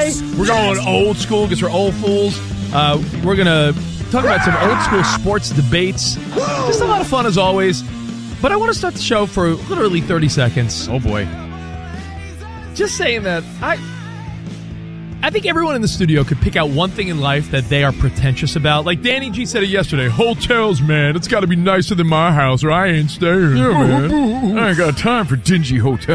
today. We're going old school because we're old fools. We're going to talk about some old school sports debates. Just a lot of fun as always. But I want to start the show for literally 30 seconds. Oh, boy. Just saying that I think everyone in the studio could pick out one thing in life that they are pretentious about. Like Danny G said it yesterday. Hotels, man. It's got to be nicer than my house or I ain't staying. Yeah, man. I ain't got time for dingy hotels.